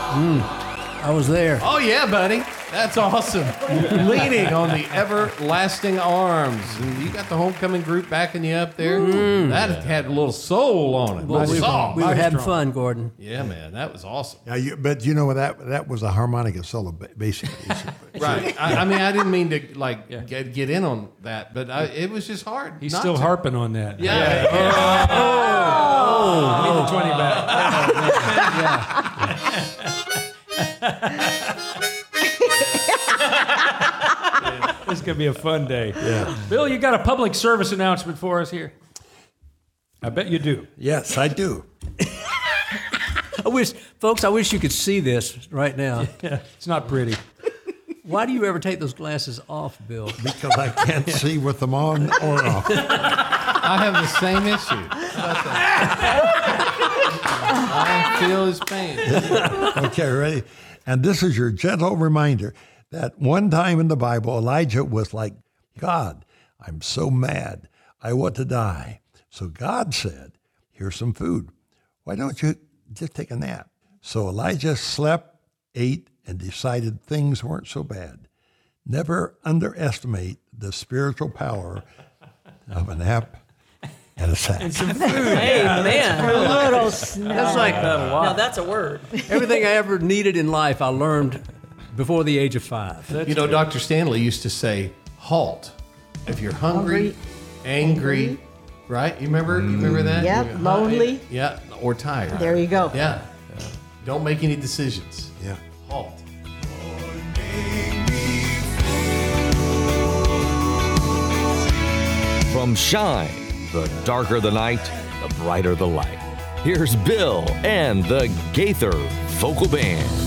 I was there. Oh, yeah, buddy. That's awesome. Leaning on the everlasting arms. And you got the homecoming group backing you up there. That had a little soul on it. Well, we were having fun, Gordon. Yeah, man. That was awesome. Yeah, but you know that was a harmonica solo, basically. Right. I mean, I didn't mean to get in on that, but it was just hard. He's not still to. harping on that. Yeah. I need the 20 back. This is going to be a fun day. Yeah. Bill, you got a public service announcement for us here? I bet you do. Yes, I do. I wish you could see this right now. Yeah, it's not pretty. Why do you ever take those glasses off, Bill? Because I can't see with them on or off. I have the same issue. How about that? I feel his pain. Okay, ready? And this is your gentle reminder that one time in the Bible, Elijah was like, God, I'm so mad. I want to die. So God said, here's some food. Why don't you just take a nap? So Elijah slept, ate, and decided things weren't so bad. Never underestimate the spiritual power of a nap and a sack. Amen. A little snack. That's like Now that's a word. everything I ever needed in life I learned before the age of 5. You know, Dr. Stanley used to say, halt. If you're hungry, angry, right? You remember that? Yep, You're lonely. Yeah, or tired. There you go. Yeah. Don't make any decisions. Yeah. Halt. From Shine, the darker the night, the brighter the light. Here's Bill and the Gaither Vocal Band.